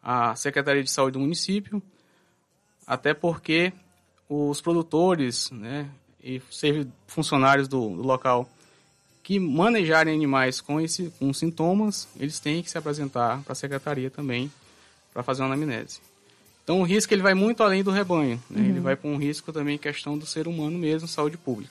a Secretaria de Saúde do município, até porque os produtores, né, e funcionários do local que manejarem animais com sintomas, eles têm que se apresentar para a secretaria também para fazer uma anamnese. Então o risco ele vai muito além do rebanho, né? Ele vai para um risco também em questão do ser humano mesmo, saúde pública.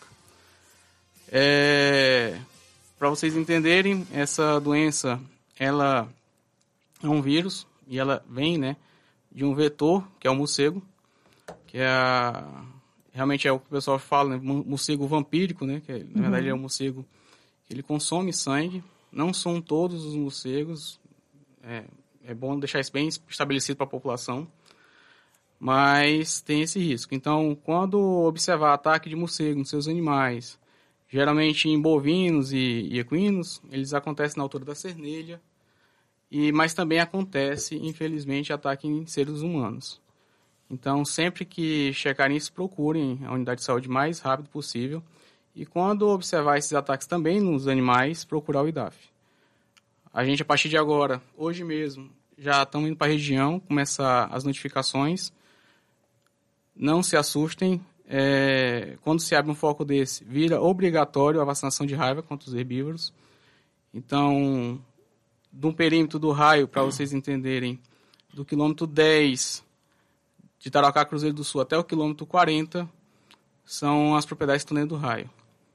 Para vocês entenderem, essa doença ela é um vírus e ela vem, né, de um vetor, que é o morcego, que realmente é o que o pessoal fala, né, morcego vampírico, né, que na verdade é um morcego. Ele consome sangue, não são todos os morcegos, é bom deixar isso bem estabelecido para a população, mas tem esse risco. Então, quando observar ataque de morcego nos seus animais, geralmente em bovinos e equinos, eles acontecem na altura da cernelha, mas também acontece, infelizmente, ataque em seres humanos. Então, sempre que checarem isso, procurem a unidade de saúde o mais rápido possível. E quando observar esses ataques também nos animais, procurar o IDAF. A gente, a partir de agora, hoje mesmo, já estamos indo para a região, começar as notificações. Não se assustem. Quando se abre um foco desse, vira obrigatório a vacinação de raiva contra os herbívoros. Então, de um perímetro do raio, para vocês entenderem, do quilômetro 10 de Tarauacá, Cruzeiro do Sul, até o quilômetro 40, são as propriedades que estão dentro do raio.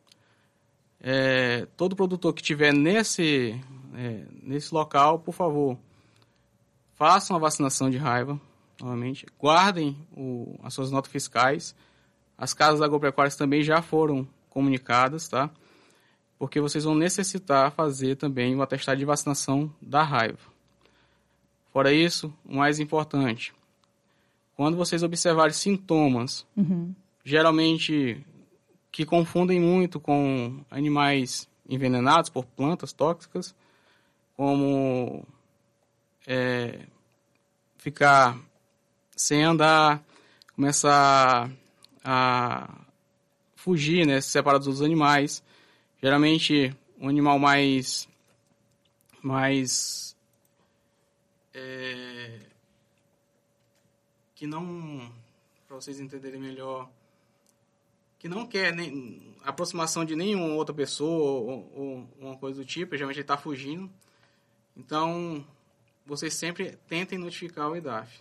Todo produtor que estiver nesse local, por favor, façam a vacinação de raiva, novamente, guardem as suas notas fiscais. As casas agropecuárias também já foram comunicadas, tá? Porque vocês vão necessitar fazer também o atestado de vacinação da raiva. Fora isso, o mais importante, quando vocês observarem sintomas, geralmente que confundem muito com animais envenenados por plantas tóxicas, como ficar sem andar, começar a fugir, né, se separar dos animais. Geralmente, um animal mais que não, para vocês entenderem melhor, que não quer aproximação de nenhuma outra pessoa ou uma coisa do tipo, geralmente ele está fugindo. Então, vocês sempre tentem notificar o IDAF.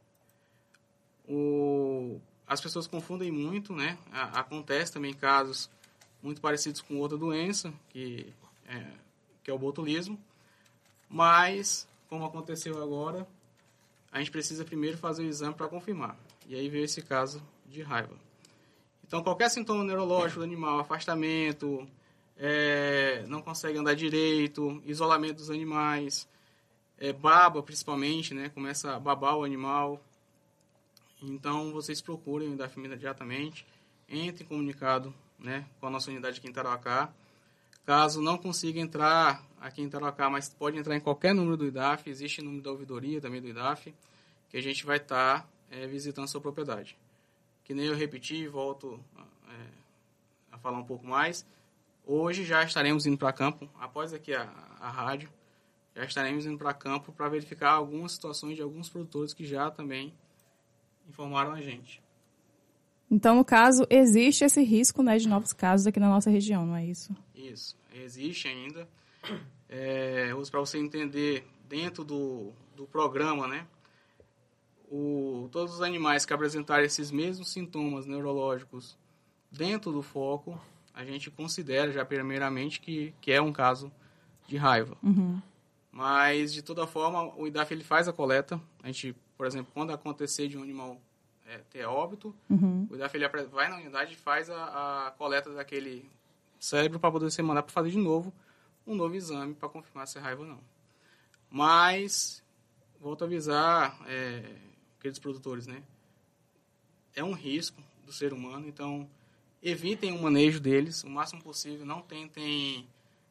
As pessoas confundem muito, né? Acontece também casos muito parecidos com outra doença, que é o botulismo, mas, como aconteceu agora, a gente precisa primeiro fazer o exame para confirmar. E aí veio esse caso de raiva. Então, qualquer sintoma neurológico do animal, afastamento, não consegue andar direito, isolamento dos animais, baba principalmente, né? Começa a babar o animal. Então, vocês procurem o IDAF imediatamente, entre em comunicado, né, com a nossa unidade aqui em Tarauacá. Caso não consiga entrar aqui em Tarauacá, mas pode entrar em qualquer número do IDAF, existe o número da ouvidoria também do IDAF, que a gente vai estar visitando a sua propriedade. Que nem eu repeti, volto a falar um pouco mais. Hoje já estaremos indo para campo, após aqui a rádio, já estaremos indo para campo para verificar algumas situações de alguns produtores que já também informaram a gente. Então, no caso, existe esse risco, né, de novos casos aqui na nossa região, não é isso? Isso, existe ainda. Para você entender, dentro do programa, né, todos os animais que apresentarem esses mesmos sintomas neurológicos dentro do foco, a gente considera já primeiramente que é um caso de raiva. Mas, de toda forma, o IDAF ele faz a coleta. A gente, por exemplo, quando acontecer de um animal ter óbito, o IDAF ele vai na unidade e faz a coleta daquele cérebro para poder ser mandado para fazer de novo um novo exame para confirmar se é raiva ou não. Mas, volto a avisar aqueles produtores, né? É um risco do ser humano, então evitem o manejo deles o máximo possível, não tentem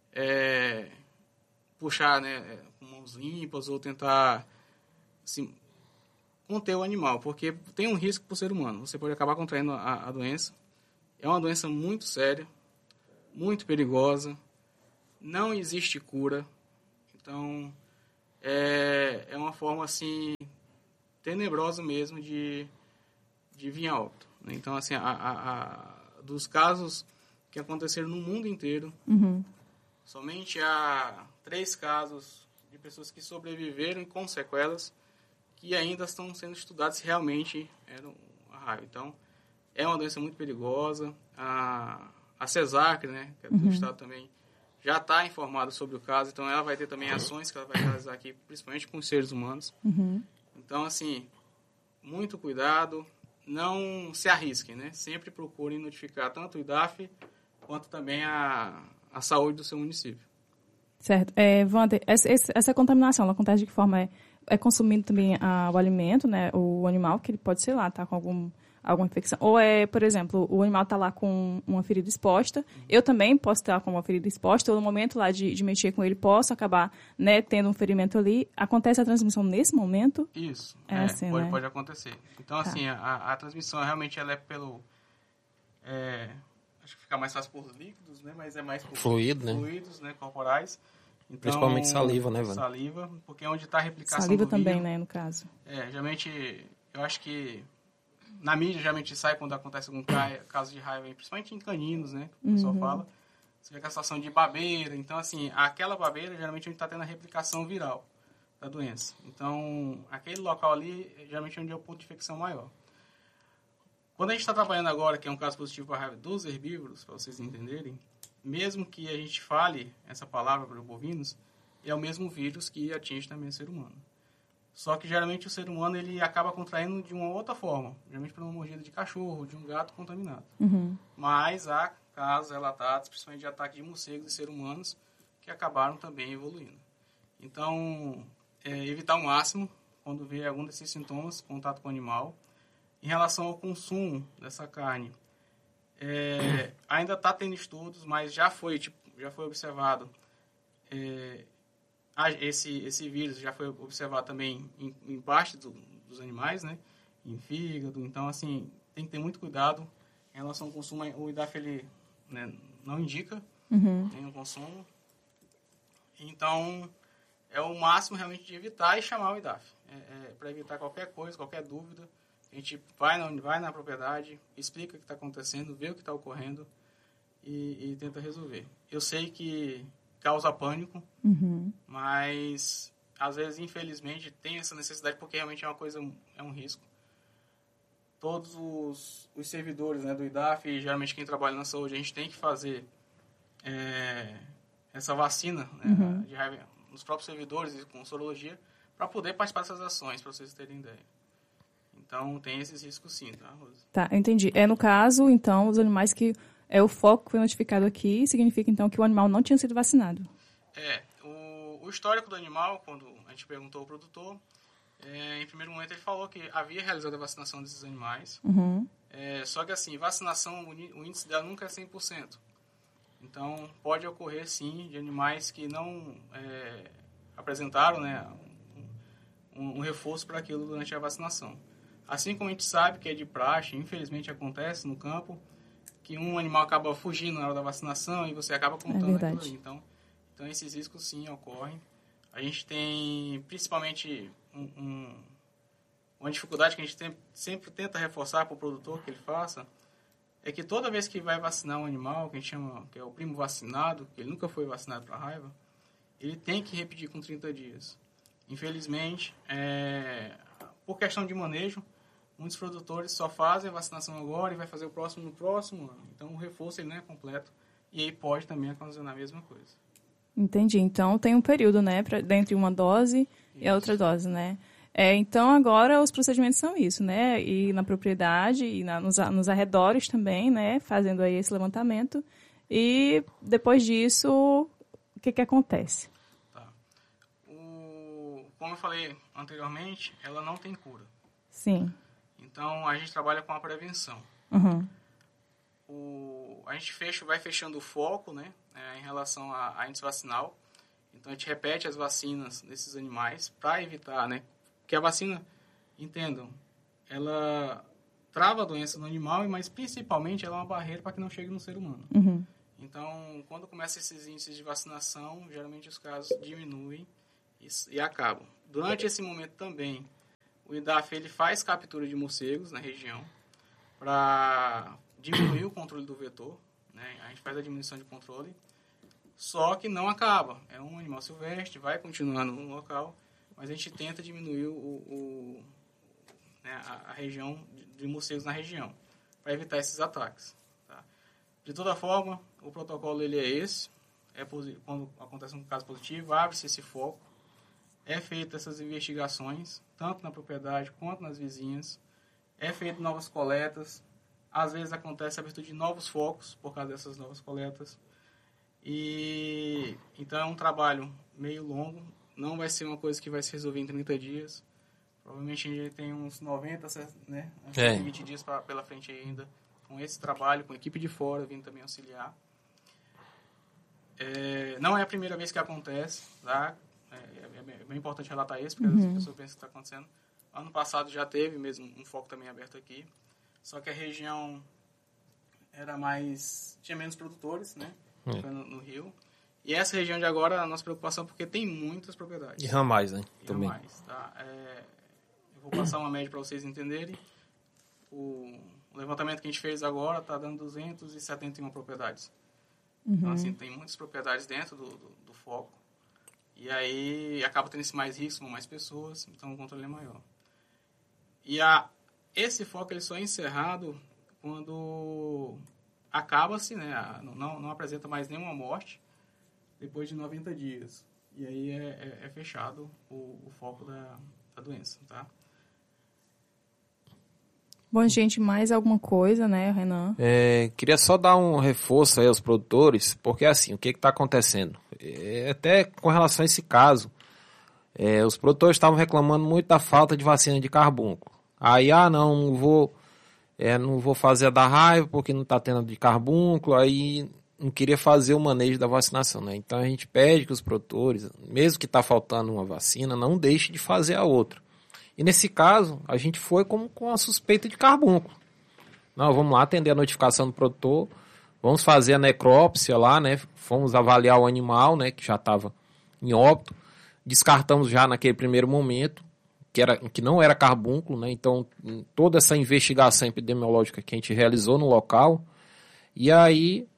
puxar, né, com mãos limpas ou tentar assim, conter o animal, porque tem um risco para o ser humano. Você pode acabar contraindo a doença. É uma doença muito séria, muito perigosa, não existe cura. Então, é uma forma assim tenebrosa mesmo de vir a óbito. Né? Então, assim, dos casos que aconteceram no mundo inteiro, somente há 3 casos de pessoas que sobreviveram e com sequelas que ainda estão sendo estudados se realmente eram a raiva. Então, é uma doença muito perigosa. A CESAC, né, que é do estado também, já está informada sobre o caso, então ela vai ter também ações que ela vai realizar aqui, principalmente com os seres humanos. Então, assim, muito cuidado, não se arrisquem, né? Sempre procurem notificar tanto o IDAF quanto também a saúde do seu município. Certo. Wander, essa contaminação, ela acontece de que forma? É consumindo também o alimento, né? O animal, que ele pode, sei lá, tá com alguma infecção. Ou por exemplo, o animal está lá com uma ferida exposta, eu também posso estar com uma ferida exposta, ou no momento lá de mexer com ele, posso acabar, né, tendo um ferimento ali. Acontece a transmissão nesse momento? Isso, assim, pode acontecer. Então, assim, a transmissão realmente ela é pelo... acho que fica mais fácil por líquidos, né, mas é mais por fluidos, né, corporais. Então, principalmente saliva, né, velho? Saliva, porque é onde está a replicação saliva do também, vírus. né, no caso. Geralmente, eu acho que na mídia, geralmente sai quando acontece algum caso de raiva, principalmente em caninos, né? Que o pessoal fala. Você vê que a situação de babeira. Então, assim, aquela babeira, geralmente, é onde está tendo a replicação viral da doença. Então, aquele local ali, geralmente, é onde é o ponto de infecção maior. Quando a gente está trabalhando agora, que é um caso positivo para a raiva dos herbívoros, para vocês entenderem, mesmo que a gente fale essa palavra para os bovinos, é o mesmo vírus que atinge também o ser humano. Só que, geralmente, o ser humano ele acaba contraindo de uma outra forma. Geralmente por uma mordida de cachorro, de um gato contaminado. Mas há casos relatados, principalmente de ataque de morcegos e seres humanos, que acabaram também evoluindo. Então, evitar ao máximo, quando vê algum desses sintomas, contato com o animal. Em relação ao consumo dessa carne, ainda está tendo estudos, mas já foi observado... Esse vírus já foi observado também em parte dos animais, né? Em fígado. Então, assim, tem que ter muito cuidado em relação ao consumo. O IDAF, ele, né, não indica nenhum consumo. Então, é o máximo realmente de evitar e chamar o IDAF. Para evitar qualquer coisa, qualquer dúvida. A gente vai na propriedade, explica o que está acontecendo, vê o que está ocorrendo e tenta resolver. Eu sei que causa pânico, mas às vezes, infelizmente, tem essa necessidade porque realmente é um risco. Todos os servidores, né, do IDAF e geralmente quem trabalha na saúde, a gente tem que fazer essa vacina, né, de raiva nos próprios servidores e com sorologia para poder participar dessas ações, para vocês terem ideia. Então, tem esses riscos sim, tá, Rosa? Tá, entendi. No caso, então, os animais que... o foco que foi notificado aqui significa, então, que o animal não tinha sido vacinado. O histórico do animal, quando a gente perguntou ao produtor, em primeiro momento ele falou que havia realizado a vacinação desses animais. Só que, assim, vacinação, o índice dela nunca é 100%. Então, pode ocorrer, sim, de animais que não apresentaram, né, um reforço para aquilo durante a vacinação. Assim como a gente sabe que é de praxe, infelizmente acontece no campo, que um animal acaba fugindo na hora da vacinação e você acaba contando aquilo ali. Então, esses riscos, sim, ocorrem. A gente tem, principalmente, uma dificuldade que a gente sempre tenta reforçar para o produtor que ele faça, é que toda vez que vai vacinar um animal, que a gente chama, que é o primo vacinado, que ele nunca foi vacinado para raiva, ele tem que repetir com 30 dias. Infelizmente, por questão de manejo, muitos produtores só fazem a vacinação agora e vai fazer o próximo no próximo ano. Então, o reforço ele não é completo e aí pode também ocasionar a mesma coisa. Entendi. Então, tem um período, né, entre uma dose e a outra dose, né? Então, agora, os procedimentos são isso, né? E na propriedade e nos arredores também, né? Fazendo aí esse levantamento. E, depois disso, o que acontece? Tá. Como eu falei anteriormente, ela não tem cura. Sim. Então, a gente trabalha com a prevenção. A gente vai fechando o foco, né, em relação à índice vacinal. Então, a gente repete as vacinas desses animais para evitar, né, que a vacina, entendam, ela trava a doença no animal, mas principalmente ela é uma barreira para que não chegue no ser humano. Então, quando começa esses índices de vacinação, geralmente os casos diminuem e acabam. Durante esse momento também, o IDAF ele faz captura de morcegos na região para diminuir o controle do vetor, né? A gente faz a diminuição de controle, só que não acaba. É um animal silvestre, vai continuando no local, mas a gente tenta diminuir né, a região de morcegos na região, para evitar esses ataques. Tá? De toda forma, o protocolo ele é esse. Quando acontece um caso positivo, abre-se esse foco, é feita essas investigações, tanto na propriedade quanto nas vizinhas, é feito novas coletas, às vezes acontece a abertura de novos focos por causa dessas novas coletas. E então é um trabalho meio longo, não vai ser uma coisa que vai se resolver em 30 dias. Provavelmente a gente tem uns 90, né, 20 dias pela frente ainda com esse trabalho, com a equipe de fora vindo também auxiliar. Não é a primeira vez que acontece, tá? É bem importante relatar isso, porque as pessoas pensam que está acontecendo. Ano passado já teve mesmo um foco também aberto aqui, só que a região tinha menos produtores, né? No Rio. E essa região de agora, a nossa preocupação, porque tem muitas propriedades. E ramais, né? E também. Ramais, tá? Eu vou passar uma média para vocês entenderem. O levantamento que a gente fez agora está dando 271 propriedades. Então, assim, tem muitas propriedades dentro do foco. E aí acaba tendo esse mais risco, mais pessoas, então o controle é maior. E esse foco ele só é encerrado quando acaba-se, né? Não apresenta mais nenhuma morte depois de 90 dias. E aí é fechado o foco da doença, tá? Bom, gente, mais alguma coisa, né, Renan? Queria só dar um reforço aí aos produtores, porque assim, o que está acontecendo? Até com relação a esse caso, os produtores estavam reclamando muito da falta de vacina de carbúnculo. Aí, não vou fazer a da raiva porque não está tendo de carbúnculo, aí não queria fazer o manejo da vacinação, né? Então a gente pede que os produtores, mesmo que está faltando uma vacina, não deixe de fazer a outra. E nesse caso, a gente foi com a suspeita de carbúnculo. Não, vamos lá atender a notificação do produtor, vamos fazer a necrópsia lá, né? Fomos avaliar o animal, né? Que já estava em óbito. Descartamos já naquele primeiro momento que não era carbúnculo, né? Então, toda essa investigação epidemiológica que a gente realizou no local, e aí,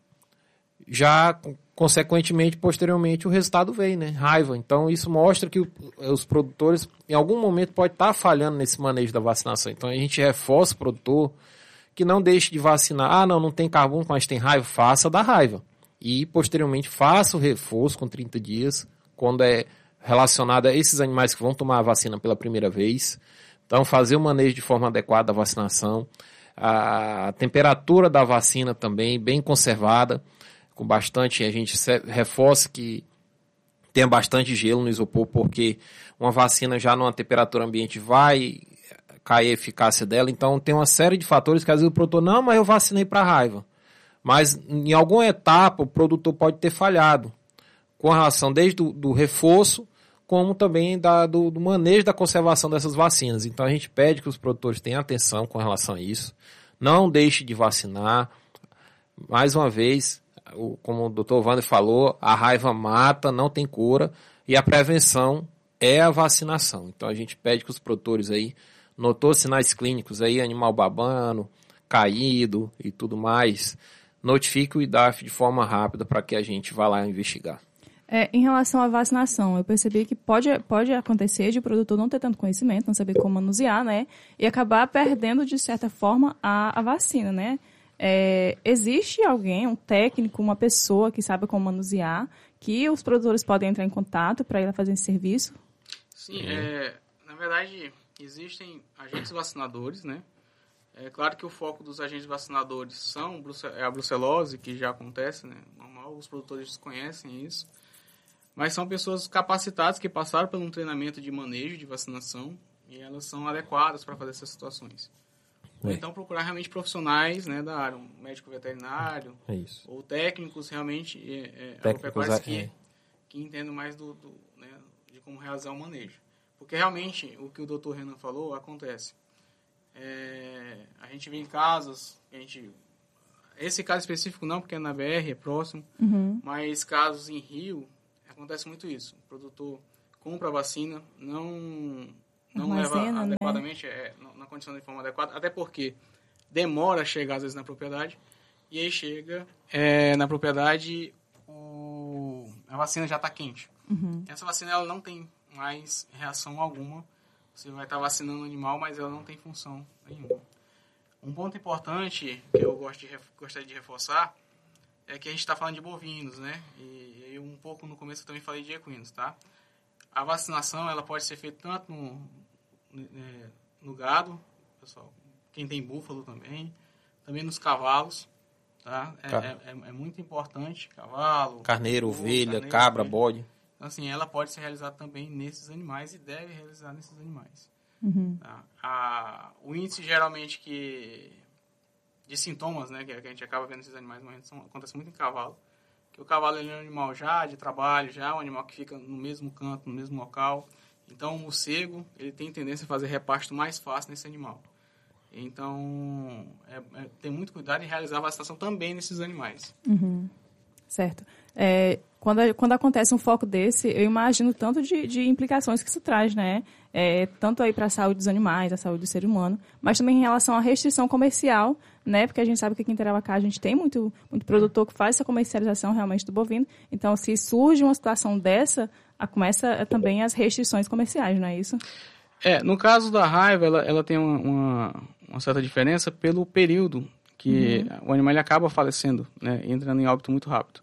já, consequentemente, posteriormente, o resultado veio, né? Raiva. Então, isso mostra que os produtores, em algum momento, podem estar falhando nesse manejo da vacinação. Então, a gente reforça o produtor que não deixe de vacinar. Não tem carbúnculo, mas tem raiva. Faça da raiva. E, posteriormente, faça o reforço com 30 dias, quando é relacionado a esses animais que vão tomar a vacina pela primeira vez. Então, fazer o manejo de forma adequada da vacinação. A temperatura da vacina também bem conservada, com bastante, a gente reforça que tenha bastante gelo no isopor, porque uma vacina já numa temperatura ambiente vai cair a eficácia dela. Então, tem uma série de fatores que às vezes o produtor, mas eu vacinei para raiva. Mas, em alguma etapa, o produtor pode ter falhado com relação desde do reforço, como também do manejo da conservação dessas vacinas. Então, a gente pede que os produtores tenham atenção com relação a isso. Não deixe de vacinar. Mais uma vez, como o Dr. Wander falou, a raiva mata, não tem cura, e a prevenção é a vacinação. Então, a gente pede que os produtores aí, notou sinais clínicos aí, animal babando, caído e tudo mais, notifique o IDAF de forma rápida para que a gente vá lá investigar. Em relação à vacinação, eu percebi que pode acontecer de o produtor não ter tanto conhecimento, não saber como manusear, né? E acabar perdendo, de certa forma, a vacina, né? Existe alguém, um técnico, uma pessoa que sabe como manusear, que os produtores podem entrar em contato para ir lá fazer esse serviço? Sim, na verdade, existem agentes vacinadores, né? É claro que o foco dos agentes vacinadores é a brucelose, que já acontece, né? Normal, os produtores desconhecem isso. Mas são pessoas capacitadas que passaram por um treinamento de manejo de vacinação e elas são adequadas para fazer essas situações. Ou então procurar realmente profissionais, né, da área, um médico veterinário, ou técnicos realmente agropecuários que entendam mais né, de como realizar o manejo. Porque realmente o que o Dr. Renan falou acontece. A gente vê em casos, esse caso específico não, porque é na BR, é próximo, mas casos em Rio, acontece muito isso. O produtor compra a vacina, não não leva adequadamente, na condição de forma adequada, até porque demora a chegar, às vezes, na propriedade, e aí chega na propriedade, a vacina já está quente. Essa vacina ela não tem mais reação alguma. Você vai estar vacinando o animal, mas ela não tem função nenhuma. Um ponto importante que eu gostaria de reforçar é que a gente está falando de bovinos, né? E um pouco no começo eu também falei de equinos, tá? A vacinação ela pode ser feita tanto no gado, pessoal, quem tem búfalo também nos cavalos, tá? É muito importante, cavalo, carneiro, ovelha, cabra, bode. Então, assim, ela pode ser realizada também nesses animais e deve realizar nesses animais. Tá? O índice, geralmente, de sintomas, né, que a gente acaba vendo esses animais morrendo, acontece muito em cavalo. Que o cavalo ele é um animal já de trabalho, já um animal que fica no mesmo canto, no mesmo local. Então, o morcego, ele tem tendência a fazer repasto mais fácil nesse animal. Então, tem muito cuidado em realizar a vacinação também nesses animais. Certo. Quando acontece um foco desse, eu imagino tanto de implicações que isso traz, né? Tanto aí para a saúde dos animais, a saúde do ser humano, mas também em relação à restrição comercial, né? Porque a gente sabe que aqui em Tarauacá a gente tem muito produtor que faz essa comercialização realmente do bovino. Então, se surge uma situação dessa, começa também as restrições comerciais, não é isso? No caso da raiva, ela tem uma certa diferença pelo período que o animal ele acaba falecendo, né? Entrando em óbito muito rápido.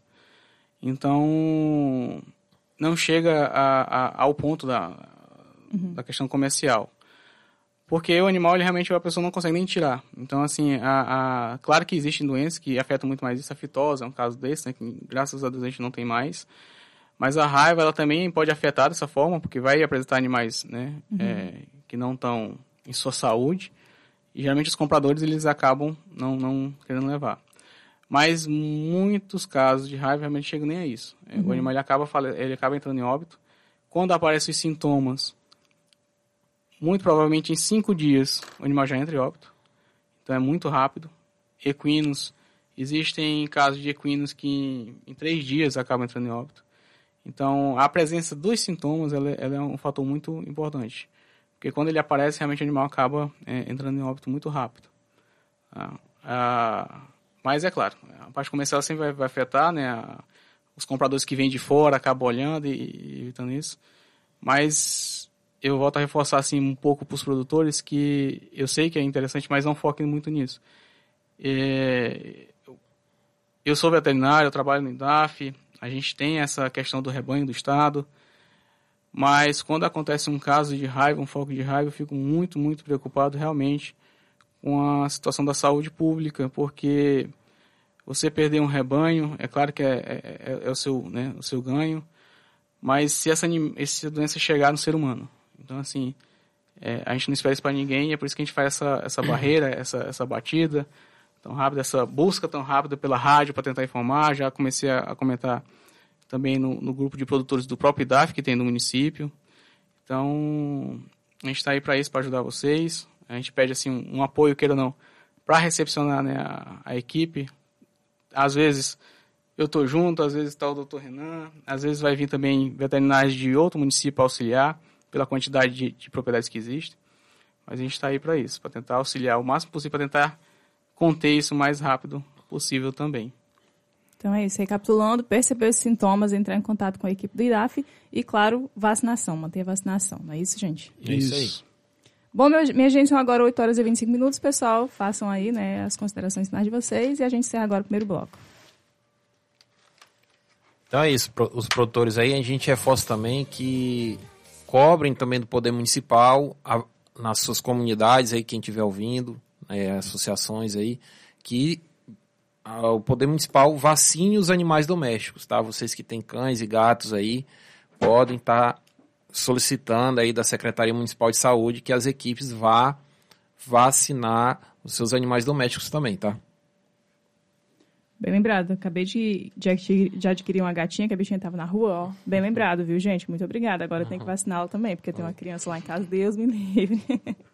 Então, não chega ao ponto da questão comercial. Porque o animal, ele realmente, a pessoa não consegue nem tirar. Então, assim, claro que existem doenças que afetam muito mais isso. A fitose é um caso desse, né, que graças a Deus a gente não tem mais. Mas a raiva, ela também pode afetar dessa forma, porque vai apresentar animais, né, que não estão em sua saúde. E geralmente os compradores, eles acabam não querendo levar. Mas muitos casos de raiva realmente chegam nem a isso. O animal ele acaba entrando em óbito. Quando aparecem os sintomas, muito provavelmente em 5 dias o animal já entra em óbito. Então é muito rápido. Equinos, existem casos de equinos que em 3 dias acabam entrando em óbito. Então a presença dos sintomas ela é um fator muito importante. Porque quando ele aparece, realmente o animal acaba entrando em óbito muito rápido. Mas é claro, a parte comercial sempre vai afetar, né? Os compradores que vêm de fora acabam olhando e evitando isso. Mas eu volto a reforçar assim, um pouco para os produtores que eu sei que é interessante, mas não foquem muito nisso. Eu sou veterinário, eu trabalho no IDAF, a gente tem essa questão do rebanho do Estado, mas quando acontece um caso de raiva, um foco de raiva, eu fico muito, muito preocupado realmente com a situação da saúde pública, porque você perder um rebanho, é claro que é o seu ganho, mas se essa doença chegar no ser humano, então assim, a gente não espera isso para ninguém, e é por isso que a gente faz essa barreira, essa batida tão rápida, essa busca tão rápida pela rádio para tentar informar. Já comecei a comentar também no grupo de produtores do próprio IDAF que tem no município. Então, a gente está aí para isso, para ajudar vocês. A gente pede assim um apoio, queira ou não, para recepcionar, né, a equipe. Às vezes eu estou junto, às vezes está o doutor Renan, às vezes vai vir também veterinários de outro município auxiliar, pela quantidade de propriedades que existem. Mas a gente está aí para isso, para tentar auxiliar o máximo possível, para tentar conter isso o mais rápido possível também. Então é isso, recapitulando, perceber os sintomas, entrar em contato com a equipe do IDAF e, claro, vacinação, manter a vacinação. Não é isso, gente? É isso aí. Bom, minha gente, são agora 8 horas e 25 minutos, pessoal. Façam aí, né, as considerações finais de vocês e a gente encerra agora o primeiro bloco. Então é isso, os produtores aí, a gente reforça também que cobrem também do Poder Municipal, nas suas comunidades aí, quem estiver ouvindo, associações aí, que o Poder Municipal vacine os animais domésticos, tá? Vocês que têm cães e gatos aí, podem estar solicitando aí da Secretaria Municipal de Saúde que as equipes vá vacinar os seus animais domésticos também, tá? Bem lembrado, acabei de adquirir uma gatinha que a bichinha estava na rua, ó. Bem lembrado, viu, gente? Muito obrigada. Agora eu tenho que vaciná-la também, porque tem uma criança lá em casa, Deus me livre.